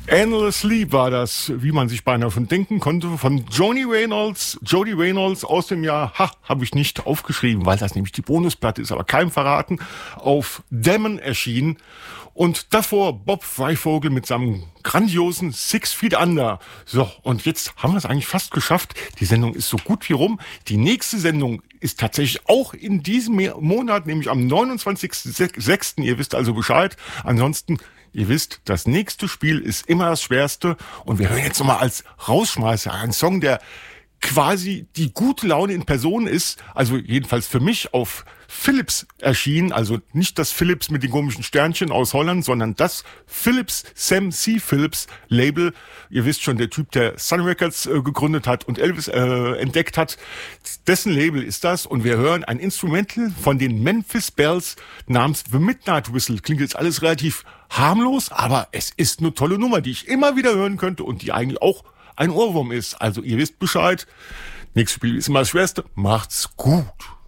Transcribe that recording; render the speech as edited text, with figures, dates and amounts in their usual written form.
Endless Sleep war das, wie man sich beinahe schon denken konnte, von Jody Reynolds aus dem Jahr, habe ich nicht aufgeschrieben, weil das nämlich die Bonusplatte ist, aber keinem verraten, auf Damon erschienen. Und davor Bob Freivogel mit seinem grandiosen 6 Feet Under. So, und jetzt haben wir es eigentlich fast geschafft. Die Sendung ist so gut wie rum. Die nächste Sendung ist tatsächlich auch in diesem Monat, nämlich am 29.06. Ihr wisst also Bescheid. Ansonsten, ihr wisst, das nächste Spiel ist immer das Schwerste. Und wir hören jetzt nochmal als Rausschmeißer einen Song, der quasi die gute Laune in Person ist, also jedenfalls für mich auf Philips erschienen, also nicht das Philips mit den komischen Sternchen aus Holland, sondern das Philips, Sam C. Philips Label. Ihr wisst schon, der Typ, der Sun Records gegründet hat und Elvis entdeckt hat, dessen Label ist das. Und wir hören ein Instrumental von den Memphis Bells namens The Midnight Whistle. Klingt jetzt alles relativ harmlos, aber es ist eine tolle Nummer, die ich immer wieder hören könnte und die eigentlich auch ein Ohrwurm ist. Also ihr wisst Bescheid. Nächstes Spiel ist immer das Schwerste. Macht's gut.